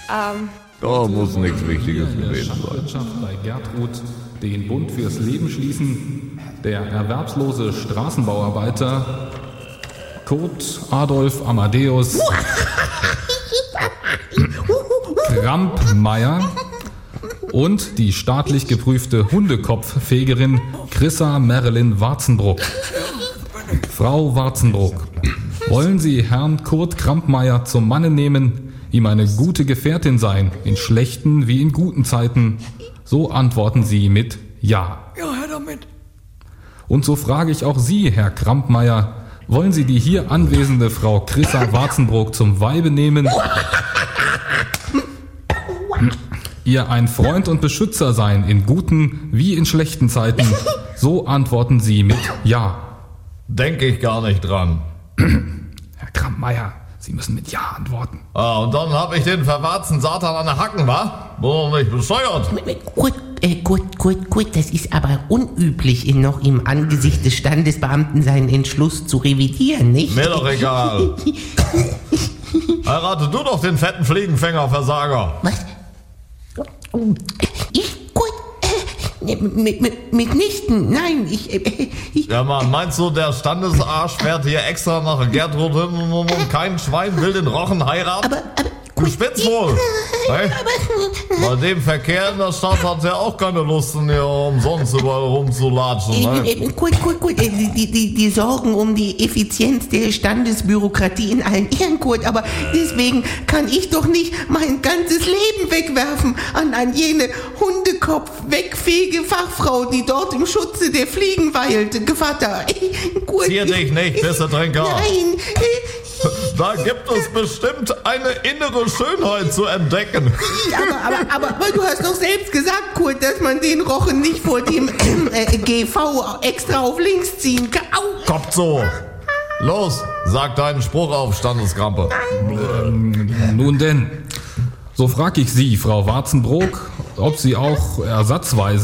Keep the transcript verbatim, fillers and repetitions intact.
Ähm... Da muss nichts Wichtiges gewesen sein. Schachwirtschaft bei Gertrud, den Bund fürs Leben schließen, der erwerbslose Straßenbauarbeiter Kurt Adolf Amadeus Krampmeier und die staatlich geprüfte Hundekopffegerin Chrissa Marilyn Warzenbruck. Frau Warzenbruck, wollen Sie Herrn Kurt Krampmeier zum Manne nehmen, ihm eine gute Gefährtin sein, in schlechten wie in guten Zeiten? So antworten Sie mit Ja. Ja, Herr damit. Und so frage ich auch Sie, Herr Krampmeier, wollen Sie die hier anwesende Frau Chrissa Warzenbruck zum Weibe nehmen, ihr ein Freund und Beschützer sein, in guten wie in schlechten Zeiten? So antworten Sie mit Ja. Denke ich gar nicht dran. Herr Krampmeier, Sie müssen mit Ja antworten. Ah, und dann hab ich den verwarzten Satan an der Hacken, wa? Wo nicht bescheuert? Gut, äh, gut, gut, gut, das ist aber unüblich, in noch im Angesicht des Standesbeamten seinen Entschluss zu revidieren, nicht? Mir doch egal. Heirate du doch den fetten Fliegenfänger, Versager. Was? Ich? Gut, äh, mit, mit, mitnichten, nein, ich, äh, ich... Ja, Mann, meinst du, der Standesarsch fährt hier extra nach Gertrud hin und kein Schwein will den Rochen heiraten? Aber, aber... Du spitzt wohl. Hey? Bei dem Verkehr in der Stadt hat er auch keine Lust, hier umsonst überall rumzulatschen. Ne? Gut, gut, gut. Die, die, die, die Sorgen um die Effizienz der Standesbürokratie in allen Ehren, Kurt. Aber deswegen kann ich doch nicht mein ganzes Leben wegwerfen an, an jene Hundekopf-wegfähige Fachfrau, die dort im Schutze der Fliegen weilt. Gevatter. Gut. Zier dich nicht, Bissetrinker. Nein. Da gibt es bestimmt eine innere Schönheit zu entdecken. Aber, aber, aber du hast doch selbst gesagt, Kurt, dass man den Rochen nicht vor dem äh, G V extra auf links ziehen kann. Au. Kommt so. Los, sag deinen Spruch auf, Standeskrampe. Ähm, nun denn, so frag ich Sie, Frau Warzenbruck, ob Sie auch ersatzweise